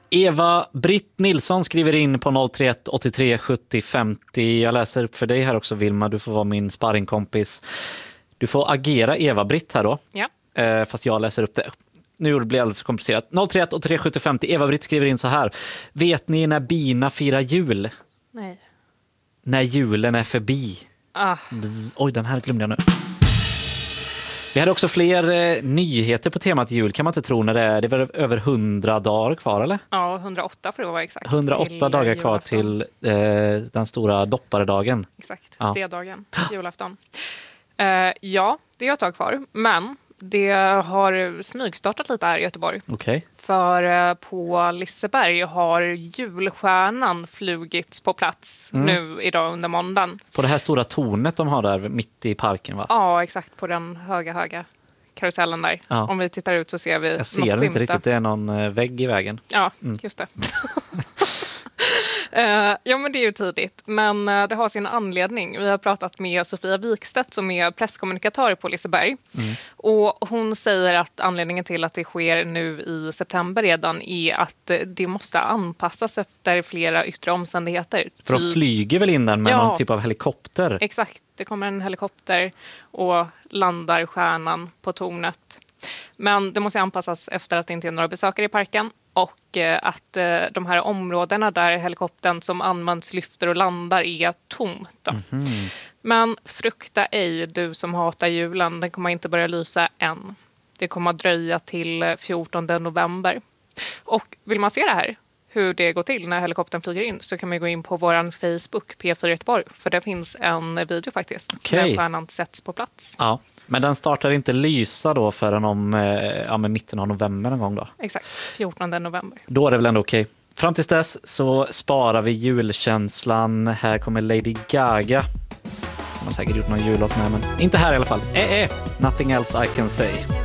Eva-Britt Nilsson skriver in på 031 83 70 50. Jag läser upp för dig här också, Vilma. Du får vara min sparringkompis. Du får agera Eva-Britt här då. Ja. Fast jag läser upp det. Nu blir det alldeles för komplicerat. 031 83 70 50. Eva-Britt skriver in så här. Vet ni när bina firar jul? Nej. När julen är förbi. Oj, den här glömde jag nu. Vi hade också fler nyheter på temat jul, kan man inte tro, när det är över 100 dagar kvar, eller? Ja, 108 för att vara exakt. 108 dagar kvar till den stora dopparedagen. Exakt, ja. D-dagen, julafton. Ja, det är ett tag kvar, men det har smygstartat lite här i Göteborg. Okay. För på Liseberg har julstjärnan flugits på plats nu idag under måndagen. På det här stora tornet de har där mitt i parken, va? Ja, exakt, på den höga karusellen där. Ja. Om vi tittar ut så ser vi Jag ser det inte riktigt, det är någon vägg i vägen. Ja, just det. Ja, men det är ju tidigt, men det har sin anledning. Vi har pratat med Sofia Wikstedt som är presskommunikatör på Liseberg. Och hon säger att anledningen till att det sker nu i september redan är att det måste anpassas efter flera yttre omständigheter. För de flyger väl in den med någon typ av helikopter? Exakt, det kommer en helikopter och landar stjärnan på tornet. Men det måste anpassas efter att det inte är några besökare i parken och att de här områdena där helikoptern som används lyfter och landar är tomt. Men frukta ej, du som hatar julen, den kommer inte börja lysa än. Det kommer att dröja till 14 november. Och vill man se det här, hur det går till när helikoptern flyger in, så kan man gå in på våran Facebook P4 Göteborg, för det finns en video faktiskt där stjärnan sätts på plats. Ja, men den startar inte lysa då förrän om med mitten av november någon gång då? Exakt, 14 november. Då är det väl ändå okej. Fram tills dess så sparar vi julkänslan. Här kommer Lady Gaga. De har säkert gjort någon jullåt med, men inte här i alla fall. Nothing else I can say.